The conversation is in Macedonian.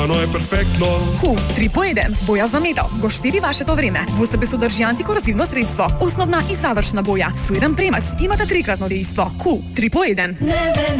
Оно е перфектно. Кул 3 по 1. Боја за метал. Го штеди вашето време. Во себе содржи антикорозивно средство. Основна и завршна боја. Со еден премаз имате трикратно дејство. Кул 3 по 1.